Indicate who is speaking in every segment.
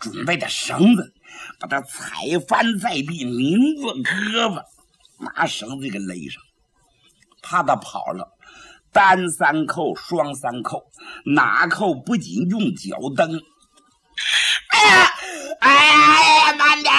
Speaker 1: 准备的绳子，把他踩翻在地，拧住胳膊，拿绳子给勒上，怕他跑了。单三扣，双三扣，哪扣不仅用脚蹬。哎呀，哎呀，慢点！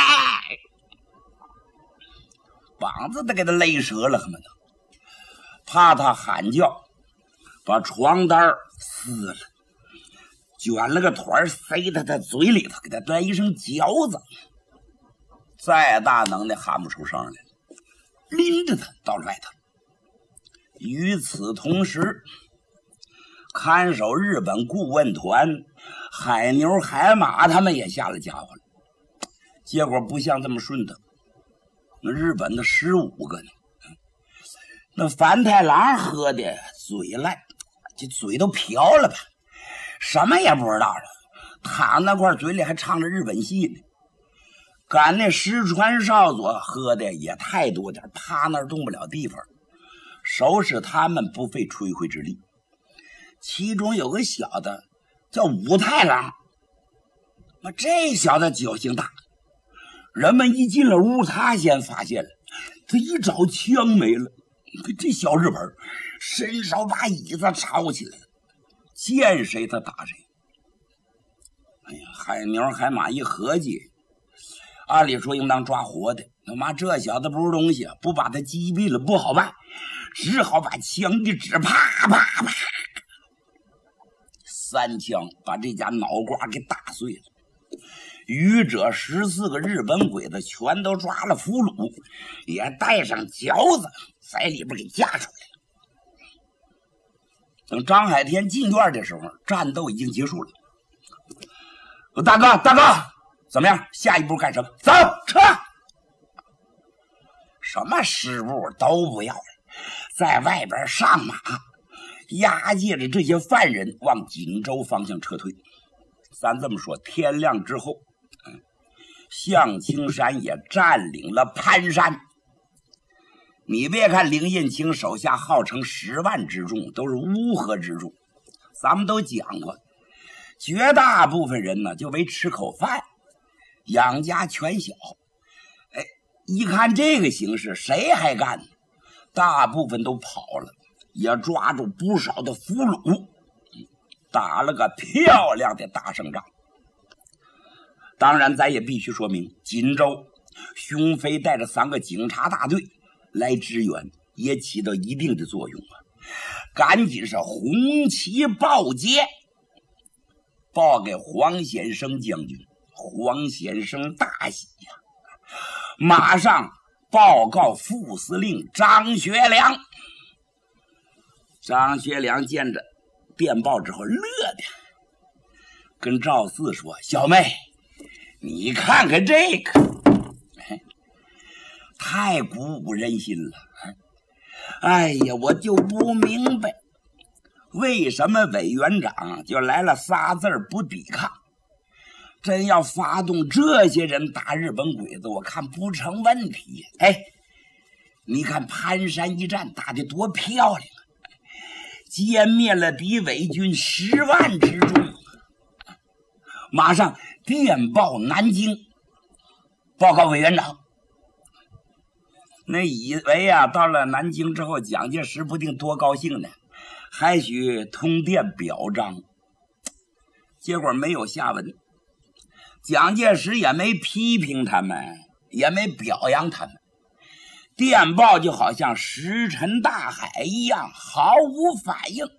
Speaker 1: 膀子都给他勒折了，恨不得怕他喊叫，把床单撕了，卷了个团塞到他嘴里头，给他来一声嚼子。再大能耐喊不出声来，拎着他到了外头。与此同时，看守日本顾问团海牛海马他们也下了家伙了，结果不像这么顺当，那日本的15个呢，那樊太郎喝的嘴烂，这嘴都瓢了吧，什么也不知道了，躺那块嘴里还唱着日本戏呢。赶那石川少佐喝的也太多点，趴那儿动不了地方，收拾他们不费吹灰之力。其中有个小的叫武太郎，这小子酒性大，人们一进了屋，他先发现了，他一找枪没了。这小日本伸手把椅子抄起来了，见谁他打谁。哎呀，海牛海马一合计，按理说应当抓活的，他妈这小子不是东西，不把他击毙了不好办，只好把枪一指，啪啪啪，3枪把这家脑瓜给打碎了。余者14个日本鬼子全都抓了俘虏，也带上嚼子在里边给架出来了。等张海天进院的时候，战斗已经结束了。大哥，怎么样？下一步干什么？走，撤！什么师部都不要了，在外边上马，押解着这些犯人往锦州方向撤退。咱这么说，天亮之后，向青山也占领了潘山。你别看林印清手下号称10万之众，都是乌合之众，咱们都讲过，绝大部分人呢就为吃口饭，养家全小。一看这个形势，谁还干呢？大部分都跑了，也抓住不少的俘虏，打了个漂亮的大胜仗。当然咱也必须说明，锦州雄飞带着3个警察大队来支援，也起到一定的作用啊！赶紧是红旗报捷，报给黄显生将军。黄显生大喜呀，马上报告副司令张学良。张学良见着电报之后乐的，跟赵四说：“小妹，你看看这个，太鼓舞人心了。哎呀，我就不明白，为什么委员长就来了仨字不抵抗？真要发动这些人打日本鬼子，我看不成问题。你看潘山一战打得多漂亮啊，歼灭了敌伪军10万之众。马上电报南京，报告委员长。那以为啊，到了南京之后，蒋介石不定多高兴呢，还许通电表彰。结果没有下文，蒋介石也没批评他们，也没表扬他们，电报就好像石沉大海一样，毫无反应。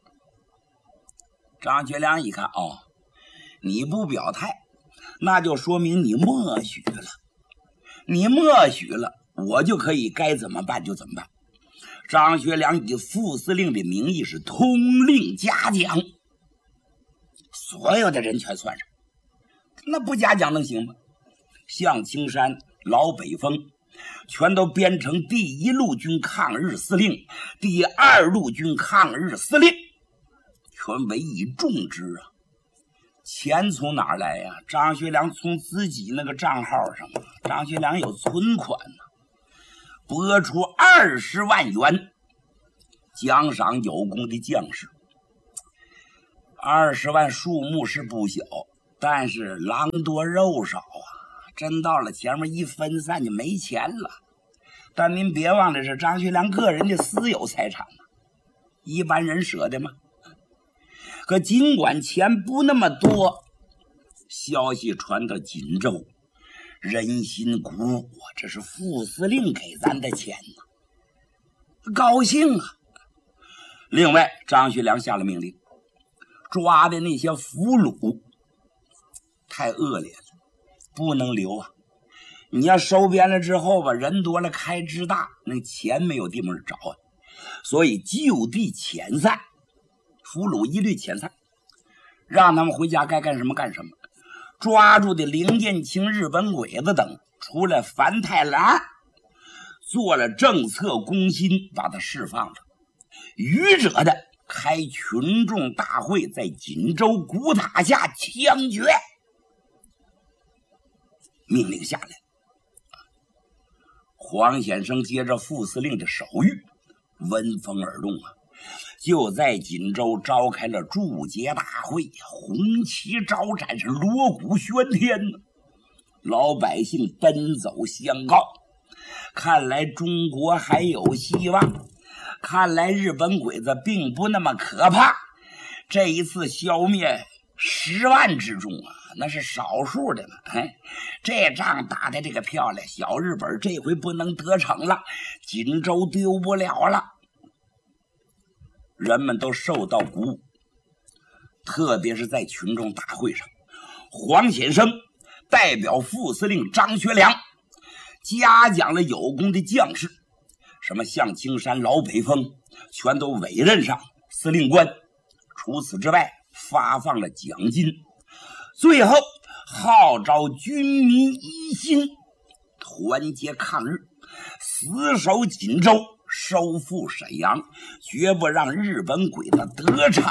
Speaker 1: 张学良一看，你不表态，那就说明你默许了。你默许了，我就可以该怎么办就怎么办。张学良以副司令的名义是通令嘉奖，所有的人全算上。那不嘉奖能行吗？向青山、老北风全都编成第1路军抗日司令、第2路军抗日司令，全委以重职啊。钱从哪儿来呀？张学良从自己那个账号上，张学良有存款拨出20万元奖赏有功的将士。20万数目是不小， 但是狼多肉少啊，真到了前面一分散就没钱了。但您别忘了，是张学良个人的私有财产嘛，一般人舍得吗？可尽管钱不那么多，消息传到锦州，人心鼓舞，这是副司令给咱的钱呢，高兴啊！另外，张学良下了命令，抓的那些俘虏太恶劣了，不能留啊！你要收编了之后吧，人多了开支大，那钱没有地方找啊，所以就地遣散，俘虏一律遣散，让他们回家该干什么干什么。抓住的林建清、日本鬼子等，除了樊太郎做了政策攻心，把他释放了。余者的开群众大会，在锦州古塔下枪决。命令下来，黄显生接着副司令的手谕，闻风而动啊，就在锦州召开了祝捷大会，红旗招展，是锣鼓喧天呢。老百姓奔走相告，看来中国还有希望，看来日本鬼子并不那么可怕。这一次消灭10万之众啊，那是少数的呢。这仗打的这个漂亮，小日本这回不能得逞了，锦州丢不了了。人们都受到鼓舞，特别是在群众大会上，黄显生代表副司令张学良嘉奖了有功的将士，什么向青山、老北风全都委任上司令官。除此之外，发放了奖金。最后号召军民一心，团结抗日，死守锦州，收复沈阳，绝不让日本鬼子得逞。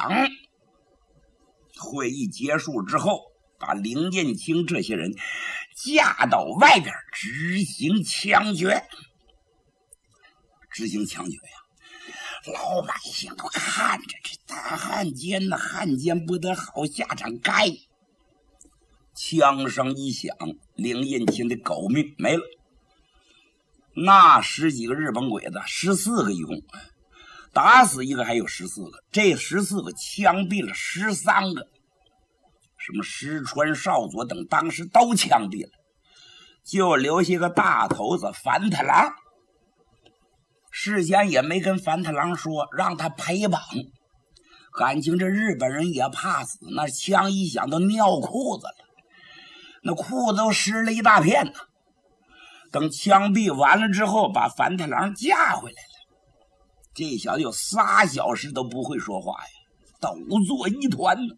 Speaker 1: 会议结束之后，把林建清这些人架到外边执行枪决。执行枪决呀，老百姓都看着这大汉奸呐，汉奸不得好下场，该枪声一响，林建清的狗命没了。那10几个日本鬼子，14个一共，打死一个还有14个，这14个枪毙了13个，什么石川、少佐等当时都枪毙了，就留下个大头子樊太郎。事先也没跟樊太郎说，让他陪绑。感情这日本人也怕死，那枪一响都尿裤子了，那裤子都湿了一大片呢。等枪毙完了之后，把樊太郎架回来了。这小子有3小时都不会说话呀，抖作一团呢。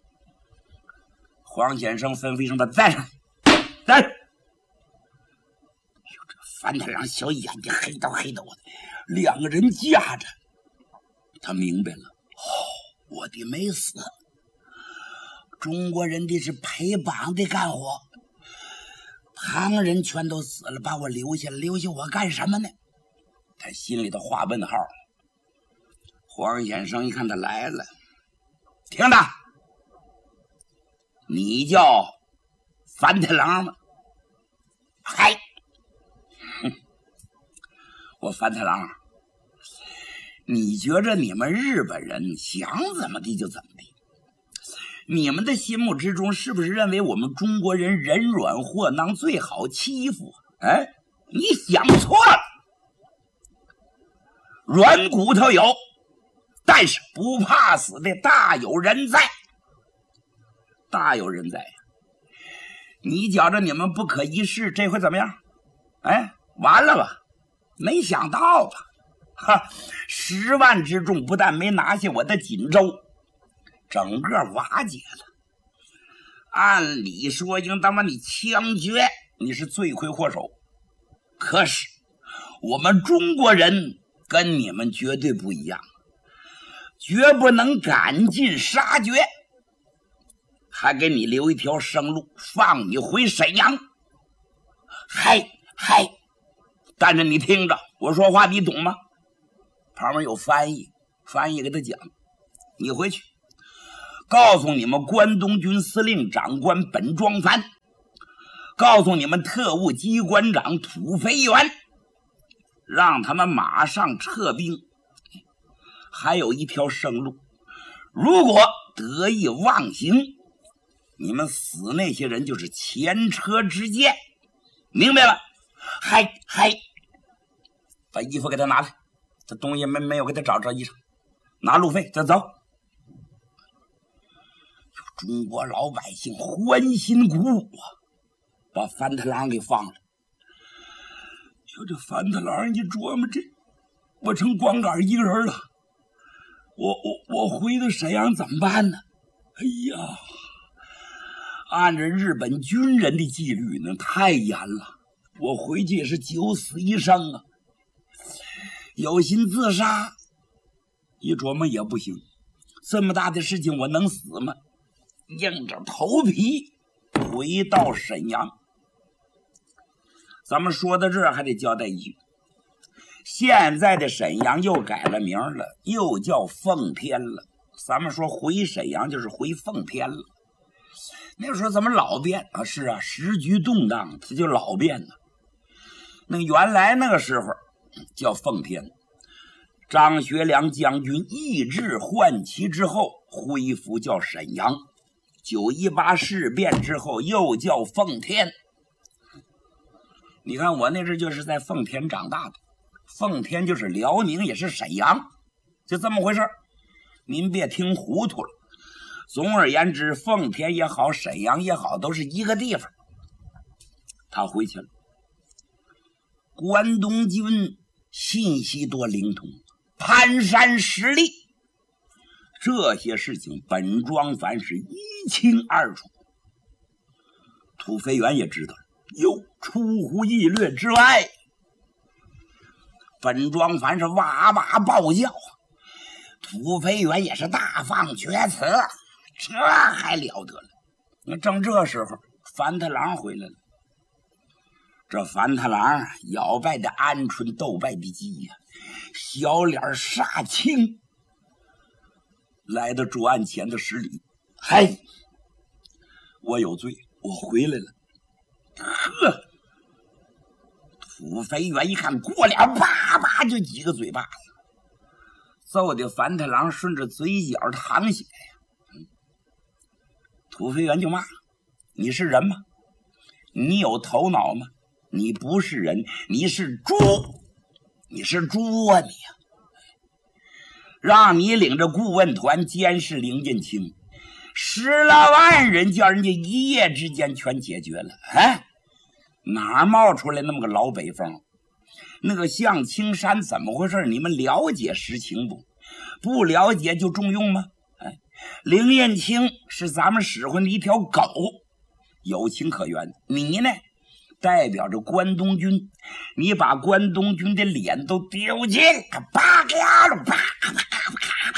Speaker 1: 黄显生吩咐声他站上，站上。樊太郎小眼睛黑到黑的，2个人架着，他明白了，我的没死，中国人的是陪绑的干活，旁人全都死了，把我留下我干什么呢？他心里的画问号。黄显生一看他来了，听着，你叫樊太郎吗？嗨，我樊太郎，你觉着你们日本人想怎么地就怎么地？你们的心目之中是不是认为我们中国人人软货囊最好欺负？你想错了，软骨头有，但是不怕死的大有人在，大有人在。你觉着你们不可一世，这回怎么样？完了吧？没想到吧？10万之众不但没拿下我的锦州，整个瓦解了。按理说应当把你枪决，你是罪魁祸首。可是我们中国人跟你们绝对不一样，绝不能赶尽杀绝，还给你留一条生路，放你回沈阳。嗨，但是你听着，我说话你懂吗？旁边有翻译给他讲，你回去告诉你们关东军司令长官本庄繁，告诉你们特务机关长土肥原，让他们马上撤兵。还有一条生路，如果得意忘形，你们死那些人就是前车之鉴，明白了？嗨，把衣服给他拿来，这东西没有给他找衣裳，拿路费，再走。中国老百姓欢欣鼓舞啊，把范特郎给放了。就这范特郎一琢磨，这我成光杆一个人了，我回到沈阳怎么办呢？哎呀，按照日本军人的纪律呢，太严了，我回去也是九死一生啊。有心自杀，一琢磨也不行，这么大的事情我能死吗？硬着头皮回到沈阳。咱们说到这儿还得交代一句，现在的沈阳又改了名了，又叫奉天了。咱们说回沈阳就是回奉天了。那时候怎么老变啊？是啊，时局动荡，它就老变呢。那原来那个时候叫奉天，张学良将军意志焕起之后恢复叫沈阳，918事变之后又叫奉天。你看我那阵就是在奉天长大的，奉天就是辽宁也是沈阳，就这么回事，您别听糊涂了。总而言之，奉天也好，沈阳也好，都是一个地方。他回去了，关东军信息多灵通，攀山实力，这些事情本庄繁是一清二楚。土肥原也知道了，又出乎意料之外。本庄繁是哇哇暴叫，土肥原也是大放厥词，这还了得了。那正这时候樊太郎回来了，这樊太郎摇摆的鹌鹑斗败的鸡呀，小脸煞青，来到桌案前的施礼。嗨，我有罪，我回来了。呵，土肥原一看过脸，啪啪就几个嘴巴子，揍的樊太郎顺着嘴角淌血呀。土肥原就骂：你是人吗？你有头脑吗？你不是人，你是猪，你是猪啊你呀！让你领着顾问团监视林近清，10来万人叫人家一夜之间全解决了啊！哪冒出来那么个老北风？那个向青山怎么回事？你们了解实情不？不了解就重用吗？林彦清是咱们使唤的一条狗，有情可原。你呢，代表着关东军，你把关东军的脸都丢尽，啪啪了，啪啪啪啪。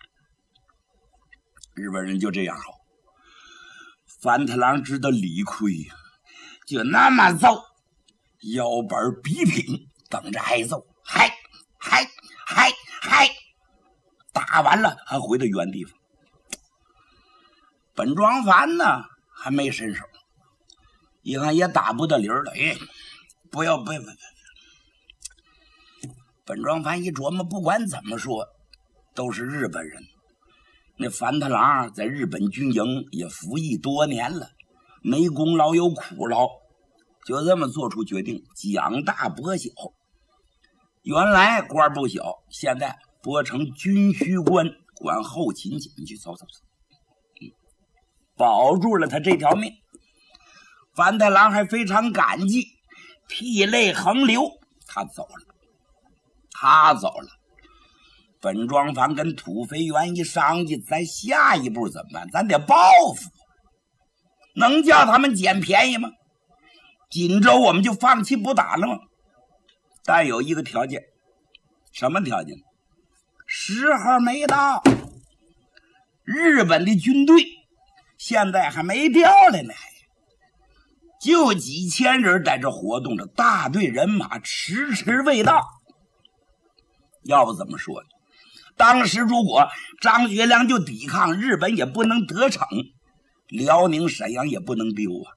Speaker 1: 日本人就这样好。樊太郎知道理亏呀，就那么揍，腰板比拼，等着挨揍。嗨，打完了还回到原地方。本庄繁呢还没伸手，一看也打不到理儿了，不要。本庄繁一琢磨，不管怎么说都是日本人，那樊太郎在日本军营也服役多年了，没功劳有苦劳，就这么做出决定，奖大拨小。原来官不小，现在拨成军需官，管后勤去。你去走，保住了他这条命。樊太郎还非常感激，涕泪横流。他走了。本庄繁跟土肥原一商议，咱下一步怎么办？咱得报复，能叫他们捡便宜吗？锦州我们就放弃不打了吗？但有一个条件。什么条件？时候没到，日本的军队现在还没调来呢，就几千人在这活动着，大队人马迟迟未到。要不怎么说呢？ 当时如果张学良就抵抗，日本也不能得逞，辽宁沈阳也不能丢啊。